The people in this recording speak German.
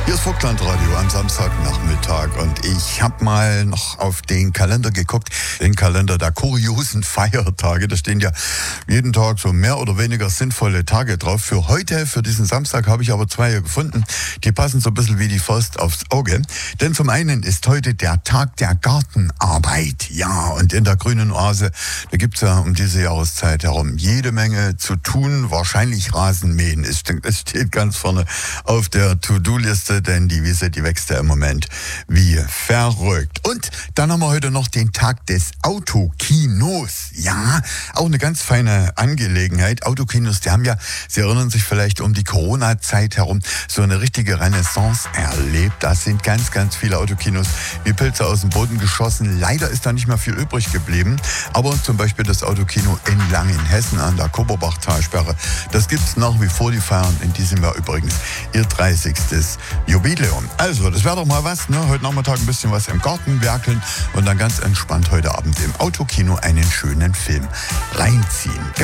Hier ist Vogtlandradio am Samstagnachmittag und ich habe mal noch auf den Kalender geguckt, den Kalender der kuriosen Feiertage. Da stehen ja jeden Tag so mehr oder weniger sinnvolle Tage drauf. Für heute, für diesen Samstag, habe ich aber zwei gefunden, die passen so ein bisschen wie die Faust aufs Auge. Denn zum einen ist heute der Tag der Gartenarbeit. Ja, und in der grünen Oase, da gibt's ja um diese Jahreszeit herum jede Menge zu tun. Wahrscheinlich Rasenmähen. Es steht ganz vorne auf der To-Do-Liste, denn die Wiese, die wächst ja im Moment wie verrückt. Und dann haben wir heute noch den Tag des Autokinos. Ja, auch eine ganz feine Angelegenheit. Autokinos, die haben ja, Sie erinnern sich vielleicht um die Corona-Zeit herum, so eine richtige Renaissance erlebt. Da sind ganz, ganz viele Autokinos wie Pilze aus dem Boden geschossen. Leider ist da nicht mehr viel übrig geblieben. Aber zum Beispiel das Autokino in Langenhessen an der Koberbach-Talsperre, das gibt's nach wie vor. Die feiern in diesem Jahr übrigens ihr 30. Jubiläum. Also, das wäre doch mal was, ne? Heute Nachmittag ein bisschen was im Garten werkeln und dann ganz entspannt heute Abend im Autokino einen schönen Film reinziehen.